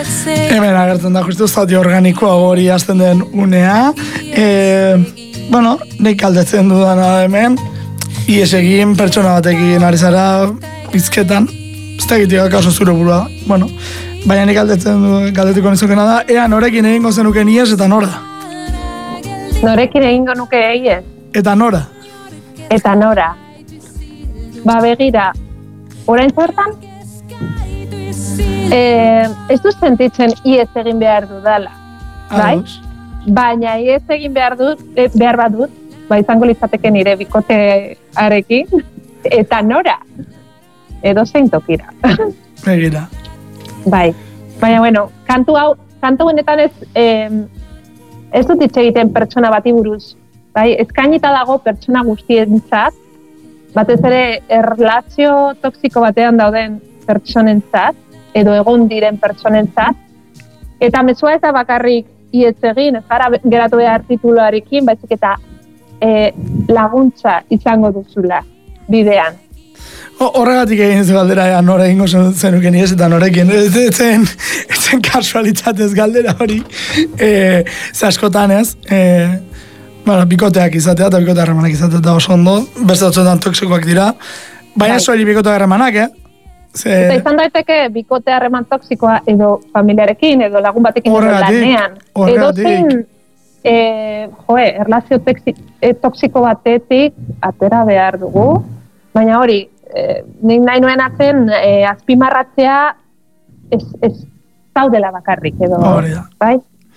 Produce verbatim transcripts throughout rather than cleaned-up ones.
Hemen agertzen da justu zati organikoa hori hasten den unea. E, bueno, nik aldetzen dudana hemen, ies egin pertsona batekin ari zara izketan, ez da egitea kaso zure burua. Bueno, baina nik aldetzen du, galdetuko nizukena da, ea norekin egingo zenuken ies eta nora? Norekin egingo nuke ies? Eta nora? Eta nora. Ba begira, orain zertan? Eh, ez du sentitzen ies egin behar dudala, bai? Baina ies egin behar dut, eh, behar bat dut, ba izango litzateke nire bikotearekin, eta nora, edo zein tokira. Begira. Bai, baina bueno, kantu hau, kantu honetan ez, eh, ez dut hitz egiten pertsona bati buruz, bai? Eskainita dago pertsona guztientzat, batez ere erlazio toksiko batean dauden pertsonentzat, edo egon diren pertsonentzat, eta mezua ez da bakarrik iez egin, ez gara geratu behar tituluarekin, baizik eta e, laguntza izango duzula bidean. Horregatik egin ez galdera, ja, nora egingo zenuken iez eta norekin. Ez zen, zen kasualitzatez galdera hori, e, zaskotan ez, e, bueno, bikoteak izatea eta bikote harremanak izatea da oso ondo, beste batzuetan toksikoak dira, baina bai. Soili bikote harremanak, eh? Ze... Eta izan daiteke bikote harreman toksikoa edo familiarekin, edo lagun batekin edo lanean. Edo zein, e, joe, erlazio toksiko batetik atera behar dugu, baina hori, e, nik nahi nuen atzen e, azpimarratzea ez, ez zaudela bakarrik edo, bai?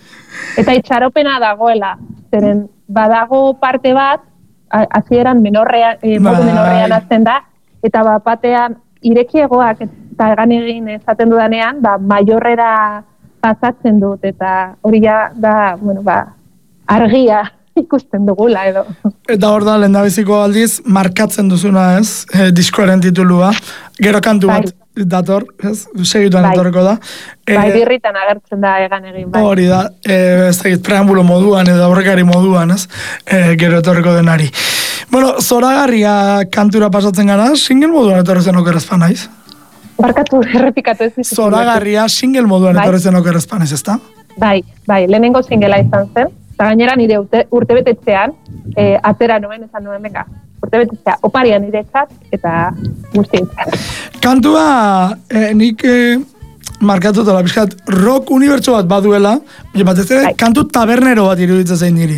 Eta itxaropena dagoela, zeren badago parte bat, hasieran menorrean, eh, modu menorrean azten da, eta bat batean irekiegoak eta egan egin esaten dudanean, ba, maiorrera pasatzen dut, eta hori ja da, bueno, ba, argia ikusten dugula edo. Eta hor da, lehendabiziko aldiz, markatzen duzuna ez, e, diskoaren titulua, gero kantu bat bai. Dator, ez, segituan bai. Etorreko da. E, bai, birritan agertzen da egan egin, bai. Hori da, e, ez da, preambulo moduan edo aurrekari moduan, ez, e, gero etorreko denari. Bueno, zoragarria kantura pasatzen gara, single moduan etorrezen okerazpan naiz? Barkatu, errepikatu ez. Zoragarria single moduan bai. Etorrezen okerazpan naiz, ez da? Bai, bai, lehenengo singela izan zen, eta gainera nire urte, urtebetetzean, e, atera nuen, esan nuen, venga, urtebetetzea, oparian nire txat, eta guztientzat. Kantua, e, nik e, markatu eta lapiskat, rock unibertso bat baduela, batez ere, bai. Kantu tabernero bat iruditzen zein niri.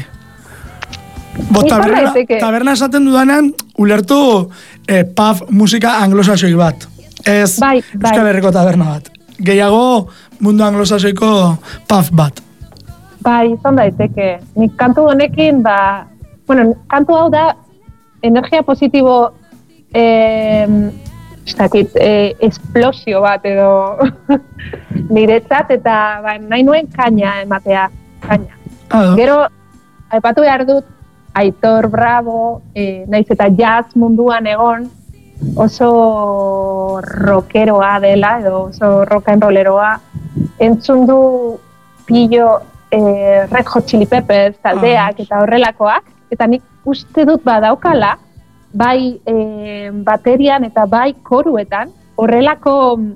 Bo, taberna, taberna esaten dudanean, ulertu e, pub musika anglosaxoi bat. Ez bai, bai. Euskal Herriko taberna bat. Gehiago mundu anglosaxoiko pub bat. Bai, izan daiteke. Nik kantu honekin, ba... Bueno, kantu hau da, energia positibo, eh, estakit, eh, esplosio bat edo niretzat, eta ba, nahi nuen kaina ematea, kaina. Ah, gero, aipatu behar dut, Aitor Bravo, eh, naiz eta jazz munduan egon, oso rockeroa dela, edo oso rock and rolleroa, entzun du pillo eh, Red Hot Chili Peppers taldeak eta horrelakoak, eta nik uste dut badaukala, bai eh, baterian eta bai koruetan, horrelako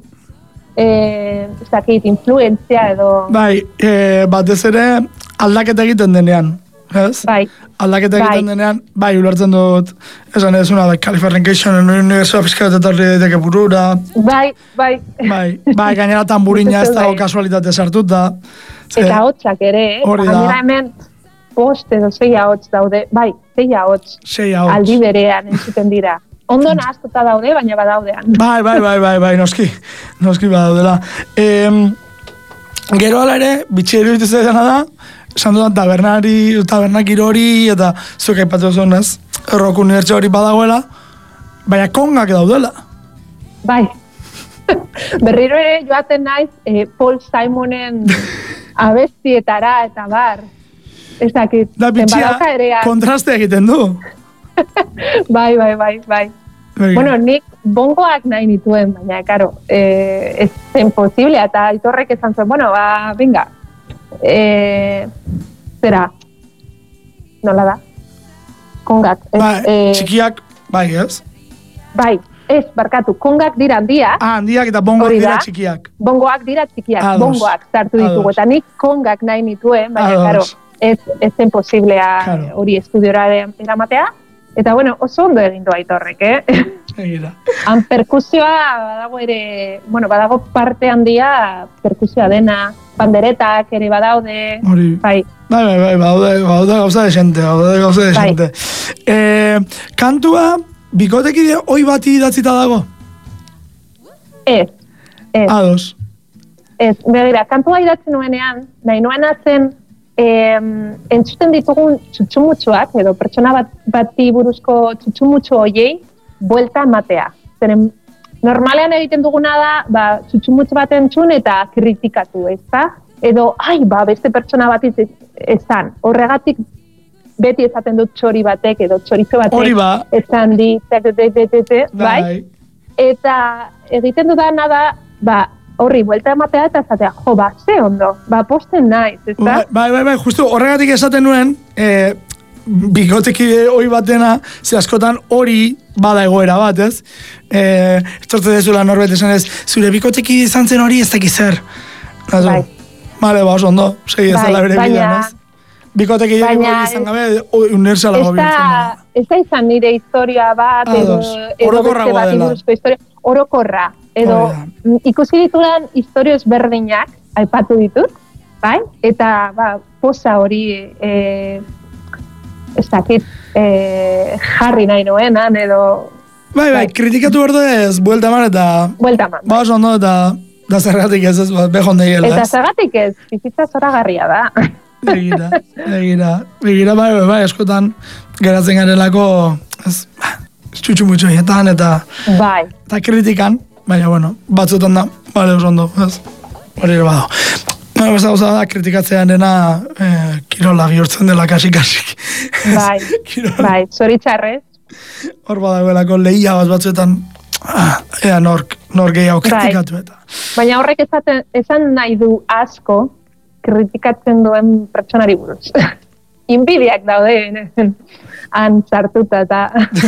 eh, ez dakit, influentzia edo... Bai, eh, batez ere aldaketa egiten denean. Ez? Bai. Aldaketa egiten bai. Denean, bai, ulertzen dut, esan ez una, Californication, unibertsua fiskal eta daiteke burura. Bai, bai. Bai, bai, gainera tamburina ez dago kasualitate sartuta. Eta hotxak ere, eh? Hori da. Gainera hemen, post edo zeia hotx daude, bai, zeia hotx. Zeia hotx. Aldi berean entzuten dira. Ondo nahaztuta daude, baina badaudean. Bai, bai, bai, bai, bai, noski, noski badaudela. Eh, gero ala ere, bitxi eruditu zedana da, esan dudan tabernari, tabernak hori, eta zuek aipatu zonez, rock unibertsio hori badagoela, baina kongak daudela. Bai. Berriro ere joaten naiz eh, Paul Simonen abestietara eta bar. Ez dakit. Da bitxia kontraste egiten du. Bai, bai, bai, bai. Bai. Bueno, nik bongoak nahi nituen, baina, karo, eh, ez zen posible, eta Aitorrek esan zuen, bueno, ba, venga, Eh, zera, nola da? Kongak. Ba, eh, txikiak, bai, ez? Bai, Ez, barkatu, kongak dira handiak. Ah, handiak eta bongoak dira txikiak. Bongoak dira txikiak, Ados. bongoak zartu ditugu. Eta nik kongak nahi nituen, baina, karo, ez, ez zen posiblea hori claro. estudiora eramatea. Eta, bueno, oso ondo egin du Aitorrek, eh? Egira. Han perkusioa badago ere, bueno, badago parte handia perkusioa dena, banderetak ere badaude. Hori. Bai. Bai, bai, bai, badaude, badaude gauza de xente, badaude gauza de xente. Bai. Eh, kantua, bikotekide hoi bati idatzita dago? Ez, ez. Ados. Ez, begira, kantua idatzen nuenean, nahi nuena zen, Eh, entzuten ditugun txutxumutxoak, edo pertsona bat, bati buruzko txutxumutxo hoiei, buelta matea. Zeren, normalean egiten duguna da, ba, txutxumutxo bat entzun eta kritikatu, ez da? Edo, ai, ba, beste pertsona bat ezan. Horregatik beti esaten dut txori batek, edo txorizo batek ba. ezan di, bai? Eta egiten dudana da, ba, horri, buelta ematea eta esatea, jo, ba, ze ondo, ba, posten naiz, ez da? Bai, bai, bai, justu horregatik esaten nuen, e, bikotekide hori batena, ze askotan hori bada egoera bat, ez? E, Estortze dezula norbet esan ez, zure bikotekide izan zen hori ez dakiz zer. Bai. Bale, ba, oso ondo, segi ez dela bere bidean, ez? Bikotekide hori izan gabe, universalago bihurtzen da. Ez da izan nire historia bat, edo, edo beste bat inguruzko historia, orokorra. Edo oh, ikusi ditudan historio ezberdinak aipatu ditut, bai? Eta ba, posa hori eh, ez dakit eh, jarri nahi noenan edo... Bai, bai, bai. Kritikatu berdu ez, buelta eman eta... Buelta eman. Ba, oso ondo eta da zergatik ez ez, behon degela ez. Eta zergatik ez, bizitza zoragarria da. Begira, begira, begira, bai, bai, bai, eskotan geratzen garelako ez, txutxu mutxo hietan eta... Bai. Eta kritikan. Baina, bueno, batzutan da, bale, oso ondo, ez, hori ere bado. Baina, besta gauza da, kritikatzean dena eh, kirola bihurtzen dela kasik-kasik. Bai, bai, zoritxarrez. Hor badagoelako lehia bat batzuetan, ah, ea nork, nork gehiago kritikatu eta. Baina horrek esaten, esan nahi du asko kritikatzen duen pertsonari buruz. Inbidiak daude, han sartuta eta...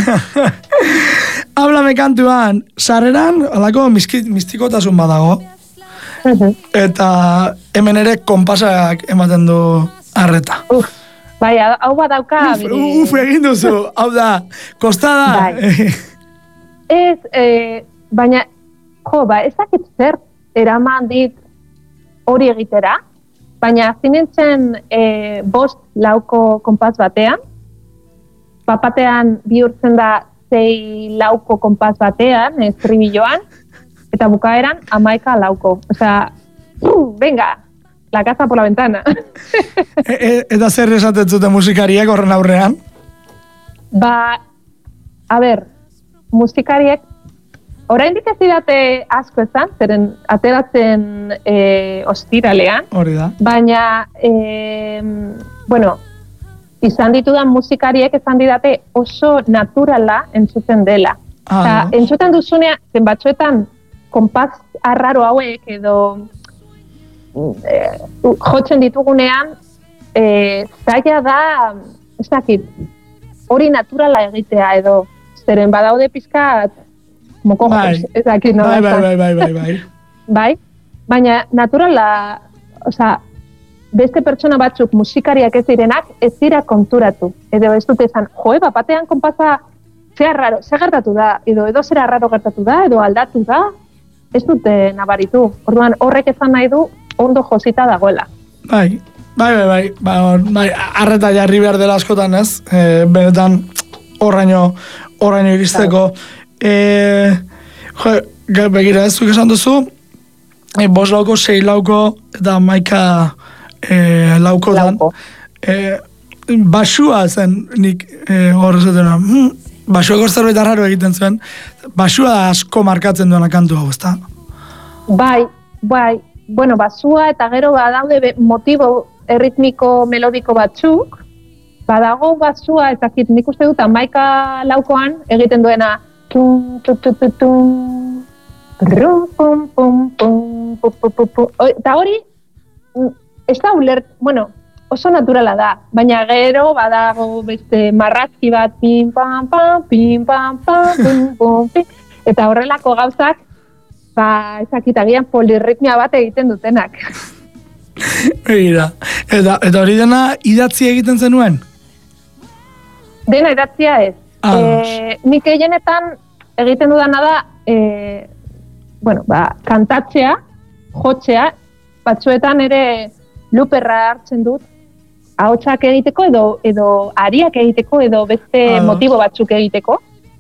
Hablame kantuan, sarreran, alako mistikotasun badago. Uh-huh. Eta hemen ere konpasak ematen du arreta. Uf, bai, hau badauka... Uf, uf, egin duzu, hau da, kostada. Bai. Ez, eh, baina, jo, ba, ezakit zer eraman dit hori egitera, baina zinintzen eh, bost lauko konpas batean, bapatean bihurtzen da zei lauko konpas batean, estribilloan, eta bukaeran amaika lauko. Osea, uh, venga, la casa por la ventana. e, e, eta zer esaten zuten musikariek horren aurrean? Ba, a ber, musikariek, oraindik ez didate asko ezan, zeren ateratzen e, ostiralean. Hori da. Baina, e, bueno, izan ditudan musikariek esan didate oso naturala entzuten dela. Ah, Eta, no? Entzuten duzunean, zen batzuetan, konpaz arraro hauek edo e, jotzen ditugunean, e, zaila da, ez dakit, hori naturala egitea edo, zeren badaude pizkat, moko bai. Ez dakit, no? Bai, bai, bai, bai, bai, bai. Bai, baina naturala, osea, beste pertsona batzuk musikariak ez direnak ez dira konturatu. Edo ez dute esan, joe, bapatean konpasa ze arraro, ze gertatu da, edo edo zera arraro gertatu da, edo aldatu da, ez dute nabaritu. Orduan horrek esan nahi du ondo josita dagoela. Bai, bai, bai, bai, bai, bai arreta jarri behar dela askotan ez, e, benetan horraino, horraino iristeko. E, jo, begira ez, zuk esan duzu, e, bos lauko, sei lauko, eta maika... E, lauko dan, e, basua zen nik e, hor esaten hmm, basuak zerbait arraro egiten zuen, basua asko markatzen duena kantu hau, ezta? Bai, bai, bueno, basua eta gero badaude motibo erritmiko melodiko batzuk, badago basua, ez dakit, nik uste dut amaika laukoan egiten duena tum, tum, tum, tum, tum, pum, pum, pum, pum, pum, pum, pum. Eta hori, ez da ulert, bueno, oso naturala da, baina gero badago beste marrazki bat, pim, pam, pam, pim, pam, pam, pum, pum, pim. Eta horrelako gauzak, ba, ezakitagian polirritmia bat egiten dutenak. Egira, eta, eta hori dena idatzi egiten zenuen? Dena idatzia ez. E, nik gehienetan egiten dudana da, e, bueno, ba, kantatzea, jotzea, batzuetan ere luperra hartzen dut, ahotsak egiteko edo edo ariak egiteko edo beste ah. motibo batzuk egiteko.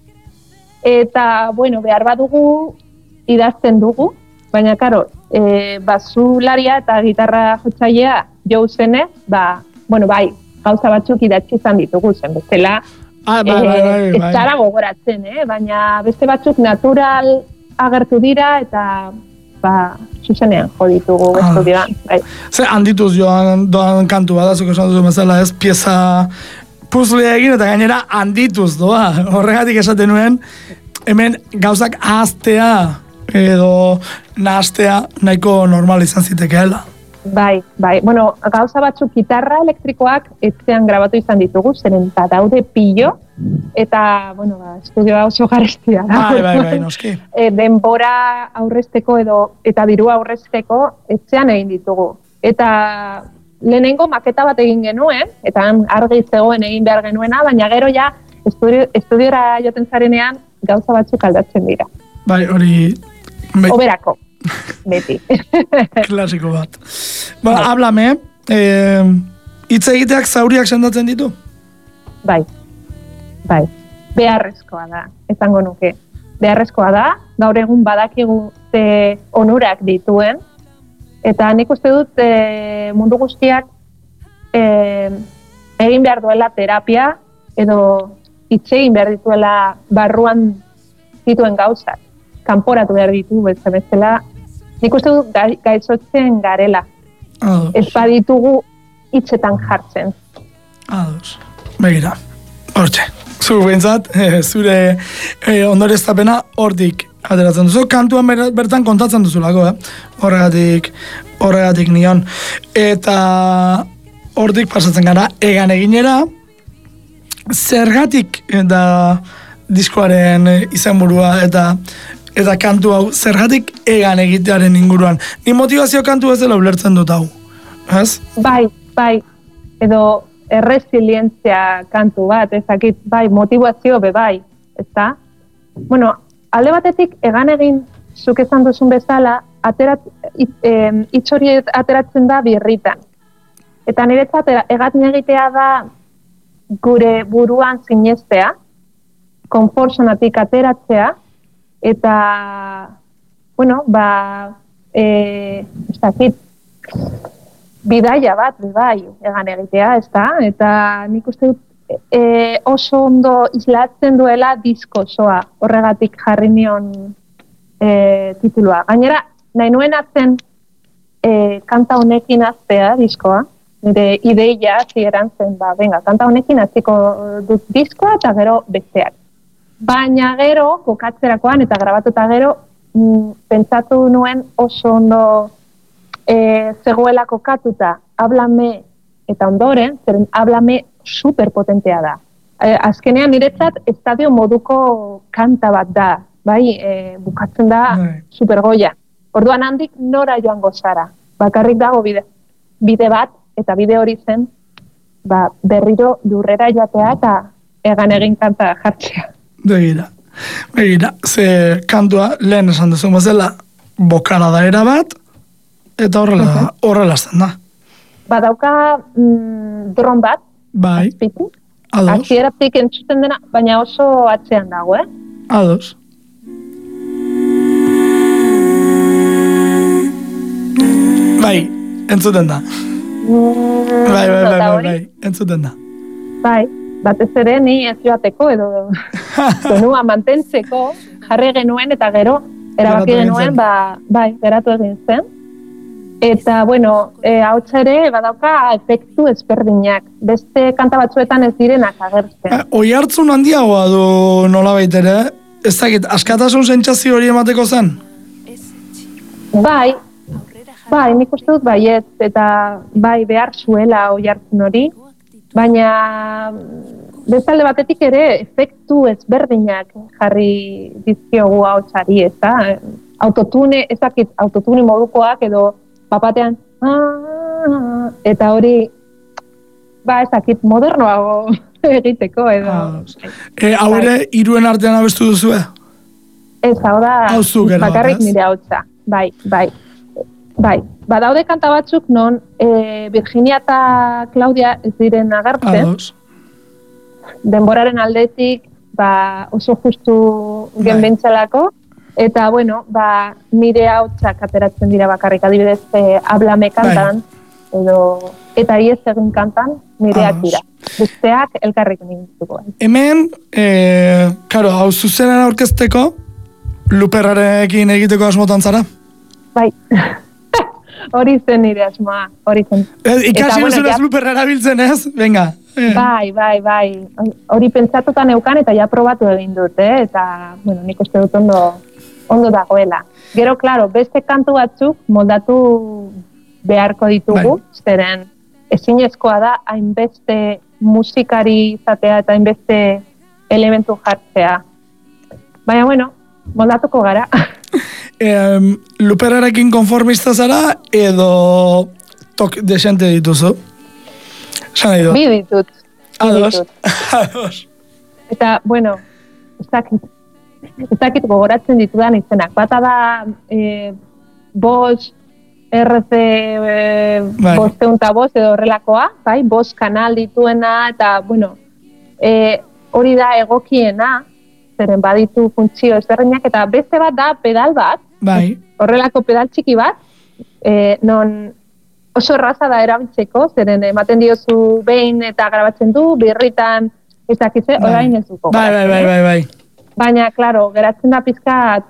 Eta, bueno, behar badugu idazten dugu, baina, karo, e, basularia eta gitarra jotzailea jau zenez, ba, bueno, bai, gauza batzuk idatzi izan ditugu zen, bestela, ah, bai, bai, bai, bai. ez zara gogoratzen, eh? Baina beste batzuk natural agertu dira eta ba, zuzenean jo ditugu ah. estudioan. Bai. Ze handituz joan doan kantu bada, zuko esan duzu bezala ez, pieza puzlea egin eta gainera handituz doa. Horregatik esaten nuen, hemen gauzak ahaztea edo nahastea nahiko normal izan zitekeela. Bai, bai. Bueno, gauza batzuk gitarra elektrikoak etxean grabatu izan ditugu, zeren eta daude pillo, eta, bueno, ba, estudioa oso garestia da. Bai, bai, bai, noski. E, denbora aurrezteko edo, eta dirua aurrezteko etxean egin ditugu. Eta lehenengo maketa bat egin genuen, eta argi zegoen egin behar genuena, baina gero ja estudio, estudiora joten zarenean gauza batzuk aldatzen dira. Bai, hori... Bai. Oberako. Beti. Klasiko bat. Ba, hablame, eh, hitz egiteak zauriak sendatzen ditu? Bai, bai. Beharrezkoa da, esango nuke. Beharrezkoa da, gaur egun badakigu ze onurak dituen, eta nik uste dut e, mundu guztiak e, egin behar duela terapia, edo hitz egin behar dituela barruan dituen gauzak. Kanporatu behar ditu, bezala, nik uste dut gaitzotzen garela. Ados. Ez baditugu hitzetan jartzen. Ados. Begira, hortxe. Zu behintzat, e, zure e, ondoreztapena hortik ateratzen duzu. Kantuan bertan kontatzen duzulako, eh? Horregatik, horregatik nion. Eta hortik pasatzen gara, egan eginera, zergatik da diskoaren izenburua eta eta kantu hau, zergatik egan egitearen inguruan. Ni motivazio kantu ez dela ulertzen dut hau, ez? Bai, bai, edo erresilientzia kantu bat, ezakit, bai, motivazio be bai, ezta? Bueno, alde batetik egan egin zuk esan duzun bezala, aterat, it, eh, itxori ateratzen da birritan. Eta niretzat egatin egitea da gure buruan sinestea, konfortzonatik ateratzea, eta, bueno, ba, e, ez dakit, bidaia bat, bai, egan egitea, ez da? Eta nik uste dut e, oso ondo islatzen duela disko osoa, horregatik jarri nion e, titulua. Gainera, nahi nuen atzen e, kanta honekin aztea diskoa, nire ideia zieran zen, ba, venga, kanta honekin aziko dut diskoa eta gero besteak. Baina gero, kokatzerakoan eta grabatuta gero, mm, pentsatu nuen oso ondo e, zegoela kokatuta, hablame eta ondoren, zeren hablame superpotentea da. E, azkenean niretzat, estadio moduko kanta bat da, bai, e, bukatzen da supergoia. Orduan handik nora joango zara. Bakarrik dago bide, bide bat, eta bide hori zen, ba, berriro lurrera joatea eta egan egin kanta jartzea. Begira, begira, ze kantua lehen esan duzu mazela, bokala da era bat, eta horrela, uh-huh. horrela zen da. Badauka mm, dron bat, bai, azpitu, ados. Hasieratik entzuten dena, baina oso atzean dago, eh? Ados. Bai, entzuten da. Mm, bai, bai, bai, bai, bai, entzuten da. Bai. Batez ere ni ez joateko edo tonua mantentzeko jarri genuen eta gero erabaki genuen, ba, bai, geratu egin zen. Eta, bueno, e, hautsa ere badauka efektu ezberdinak. Beste kanta batzuetan ez direnak agertzen. Eh, oi hartzun handiagoa du nola baitere, ez dakit, askatasun sentsazio hori emateko zen? Bai, bai, nik uste dut baiet, eta bai behar zuela oi hartzun hori, baina bestalde batetik ere efektu ezberdinak jarri dizkiogu ahotsari, ez da? Autotune, ez dakit, autotune modukoak edo papatean eta hori ba ez dakit modernoago egiteko edo. Eh, hau ere hiruen artean abestu duzu? Ez, hau da bakarrik nire ahotsa. Bai, bai. Bai, badaude kanta batzuk non e, Virginia eta Claudia ez diren agertzen. Denboraren aldetik ba, oso justu genbentzelako. Eta, bueno, ba, nire hautsak ateratzen dira bakarrik, adibidez, e, hablame kantan, edo, eta iez egin kantan, nireak dira. Besteak elkarrekin egituko. Hemen, e, karo, hau zuzenen aurkezteko, Luperrarekin egiteko asmotan zara? Bai, hori zen nire asmoa, hori zen. E, ikasi duzun ez Luperra erabiltzen ez? Venga. Bai, bai, bai. Hori pentsatutan eukan eta ja probatu egin dut, eh? Eta, bueno, nik uste dut ondo... ondo dagoela. Gero, klaro, beste kantu batzuk moldatu beharko ditugu, bai. Zeren ezinezkoa da hainbeste musikari izatea eta hainbeste elementu jartzea. Baina, bueno, moldatuko gara. eh, Luperrarekin konformista zara edo tok desente dituzu? Zan edo? Bi ditut. Ados. Ados. Eta, bueno, ez dakit. Ez dakit gogoratzen ditudan izenak. Bata da e, bost, R C e, bosteunta bost edo horrelakoa, bai? Bost kanal dituena eta, bueno, e, hori da egokiena, zeren baditu funtzio ezberdinak, eta beste bat da pedal bat, bai. Horrelako pedal txiki bat, e, non oso erraza da erabiltzeko, zeren ematen diozu behin eta grabatzen du, birritan ez dakitze, bai. Orain ez duko. Bai, bai, bai, bai, bai. Baina, klaro, geratzen da pizkat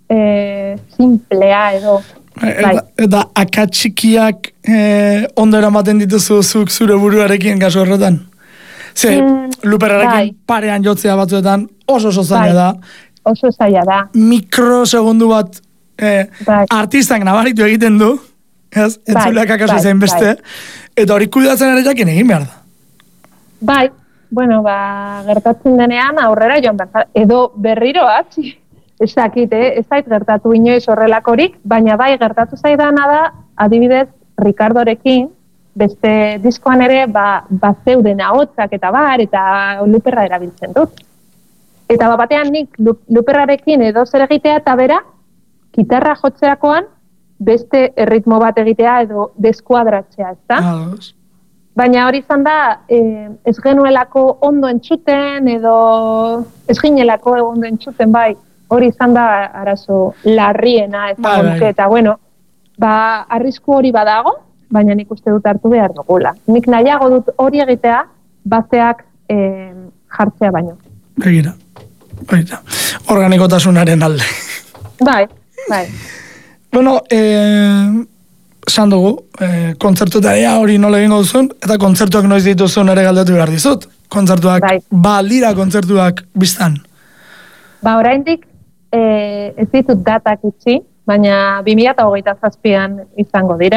e, simplea edo. Eta, eta akatxikiak e, ondo eramaten dituzu zuk zure buruarekin kasu horretan? Ze, mm, Luperrarekin bai. Parean jotzea batzuetan oso oso zaila bai. Da. Oso zaila da. Mikrosegundu bat e, bai. Artistak nabaritu egiten du, ez? Entzuleak akaso bai, izan beste. Bai. Eta hori kuidatzen ere jakin egin behar da. Bai. Bueno, ba, gertatzen denean aurrera joan behar, edo berriro atzi, ez dakit, eh? Ez zait gertatu inoiz horrelakorik, baina bai gertatu zaidana da, adibidez, Ricardorekin, beste diskoan ere, ba, bat zeuden ahotsak eta bar, eta Luperra erabiltzen dut. Eta ba, batean nik Luperrarekin edo zer egitea eta bera, gitarra jotzerakoan, beste erritmo bat egitea edo deskuadratzea, ez da? Ah, baina hori izan da, eh, ez genuelako ondo entzuten, edo ez ginelako ondo entzuten, bai, hori izan da arazo larriena, ez da gonke, eta bueno, ba, arrisku hori badago, baina nik uste dut hartu behar dugula. Nik nahiago dut hori egitea, bateak eh, jartzea baino. Begira, begira, organikotasunaren alde. Bai, bai. Bueno, eh... Esan dugu, eh, kontzertuetaria hori nola egingo duzun, eta kontzertuak noiz dituzun ere galdatu behar dizut. Kontzertuak, bai. Ba aldira kontzertuak biztan. Ba oraindik eh, ez ditut datak itxi, baina bi mila hogeita zazpian izango dira.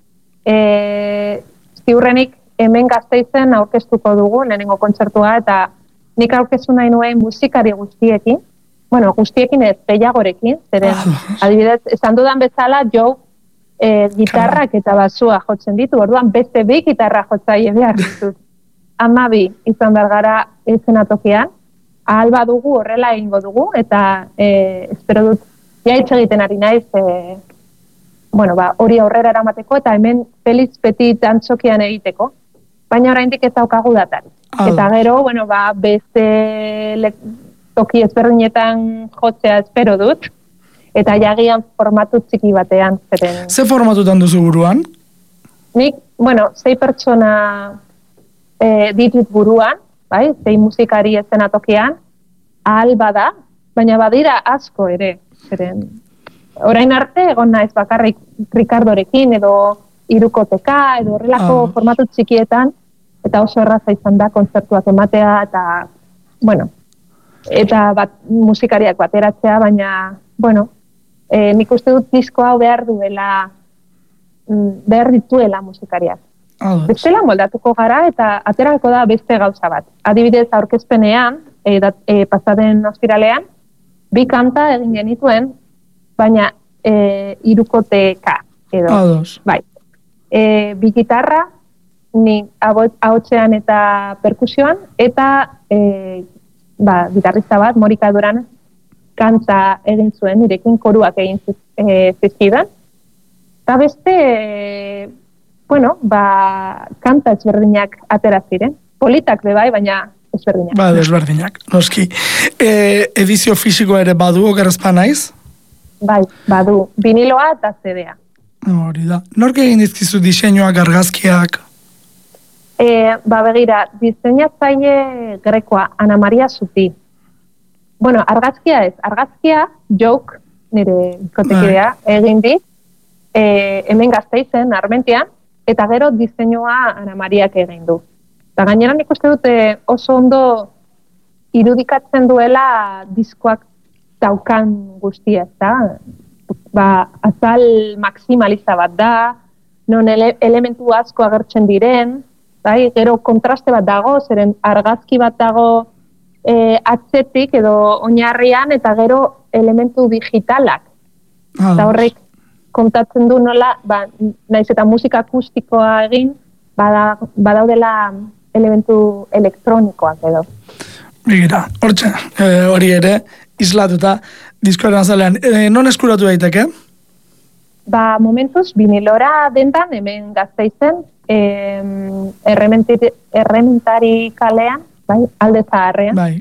Eh, ziurrenik hemen Gasteizen aurkeztuko dugu lehenengo kontzertua, eta nik aurkeztu nahi nuen musikari guztiekin, bueno, guztiekin ez, gehiagorekin, zeren, ah, adibidez, esan dudan bezala, Joe, E, gitarrak eta basua jotzen ditu, orduan beste bi gitarra jotzaile behar ditut. Hamabi izan behar gara eszenatokian, ahal badugu horrela egingo dugu, eta e, espero dut, ja hitz egiten ari naiz, e, bueno, ba, hori aurrera eramateko, eta hemen Feliz Petit antzokian egiteko, baina oraindik ez daukagu datan. Ah. Eta gero, bueno, ba, beste le, toki ezberdinetan jotzea espero dut, eta jagian formatu txiki batean. Zeren... Ze formatutan duzu buruan? Nik, bueno, zei pertsona e, ditut buruan, bai, zei musikari eszenatokian, ahal bada, baina badira asko ere. Zeren, orain arte, egon naiz bakarrik Ricardorekin, edo irukoteka, edo horrelako ah. formatu txikietan, eta oso erraza izan da kontzertuak ematea, eta, bueno, eta bat, musikariak bateratzea, baina, bueno, E, nik uste dut disko hau behar duela, behar dituela musikariak. Bestela moldatuko gara eta aterako da beste gauza bat. Adibidez, aurkezpenean, e, dat, e, pasaden ostiralean, bi kanta egin genituen, baina e, irukoteka edo. Ados. Bai. E, bi gitarra, ni ahotsean eta perkusioan, eta e, ba, gitarrista bat, Morika Duran, kanta egin zuen, nirekin koruak egin e, zizkidan. Eta beste, e, bueno, ba, kanta ezberdinak atera ziren. Politak be bai, baina ezberdinak. Ba, ezberdinak, noski. E, edizio fisikoa ere badu, okerrezpa naiz? Bai, badu. Viniloa eta C D-a. Hori da. Nork egin dizkizu diseinuak, argazkiak? E, ba, begira, diseinatzaile grekoa, Ana Maria Zuti. Bueno, argazkia ez. Argazkia, joke, nire bikotekidea, egin dit, e, hemen Gasteizen, Armentian, eta gero diseinua Ana Mariak egin du. Eta gainera nik uste dute oso ondo irudikatzen duela diskoak daukan guztia, eta ba, azal maximalista bat da, non ele, elementu asko agertzen diren, bai, gero kontraste bat dago, zeren argazki bat dago e, atzetik edo oinarrian, eta gero elementu digitalak. Ah, eta horrek kontatzen du nola, ba, naiz eta musika akustikoa egin, bada, badaudela elementu elektronikoak edo. Begira, hortxe, e, hori ere, islatuta, diskoaren azalean, e, non eskuratu daiteke? Ba, momentuz, vinilora dendan, hemen Gasteizen, e, errementari, errementari kalean, bai, alde zaharrean. Bai.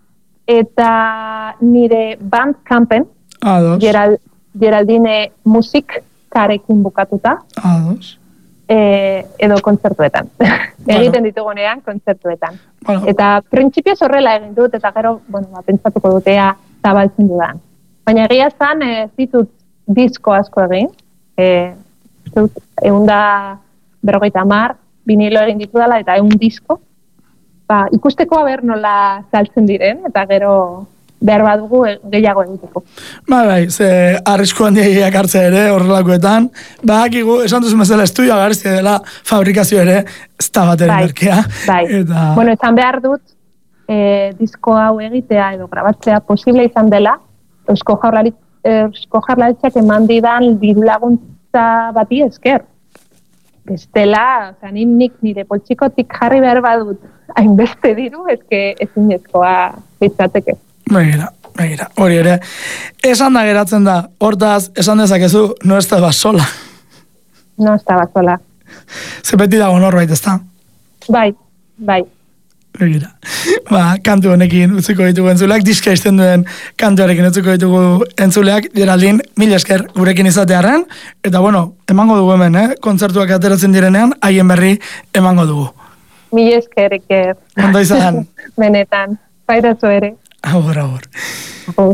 Eta nire Bandcampen, Geral, Geraldine Musik karekin bukatuta. Ados. E, edo kontzertuetan. Egiten ditugunean kontzertuetan. Bueno. Eta printzipioz horrela egin dut, eta gero, bueno, ba, pentsatuko dutea zabaltzen dudan. Baina egia zan, ez ditut disko asko egin, e, egun da berrogeita hamar, vinilo egin ditu dela, eta egun disko. Ba, ikusteko haber nola saltzen diren, eta gero behar badugu gehiago egiteko. Ba, bai, ze arrisko handiak hartzea ere horrelakoetan, ba, akigu, esan duzu bezala estudioa garzia dela fabrikazio ere, ez da bat ere merkea. Bai, eta... bueno, esan behar dut, e, disko hau egitea edo grabatzea posible izan dela, Eusko Jaurlaritzak eman didan diru laguntza bati esker. Bestela, oza, nik nire poltsikotik jarri behar badut hainbeste diru, ezke ezinezkoa bitzateke. Begira, begira, hori ere. Esan da geratzen da, hortaz, esan dezakezu, no estaba sola. No estaba sola. Ze beti dago norbait, ez da? Bai, bai. Begira. Ba, kantu honekin utziko ditugu entzuleak, diska izten duen kantuarekin utziko ditugu entzuleak, Geraldin, mil esker gurekin izatearen, eta bueno, emango dugu hemen, eh? Kontzertuak ateratzen direnean, haien berri emango dugu. Mil esker, eker. Ondo izan. Benetan, bairazu ere. Agur, agur.